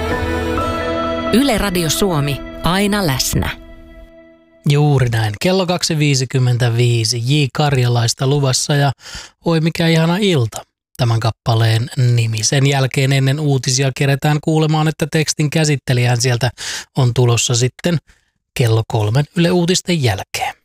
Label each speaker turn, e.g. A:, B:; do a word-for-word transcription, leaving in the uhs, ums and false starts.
A: Yle Radio Suomi, aina läsnä.
B: Juuri näin. Kello kaksi viisikymmentäviisi. J. Karjalaista luvassa ja oi mikä ihana ilta. Tämän kappaleen nimi. Sen jälkeen ennen uutisia keretään kuulemaan, että tekstin käsittelijän sieltä on tulossa sitten kello kolmen Yle Uutisten jälkeen.